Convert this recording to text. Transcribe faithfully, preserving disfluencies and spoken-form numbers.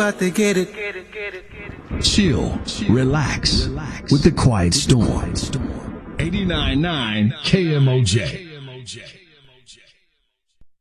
about to get it. Chill, relax, with the Quiet Storm. eighty-nine point nine K M O J.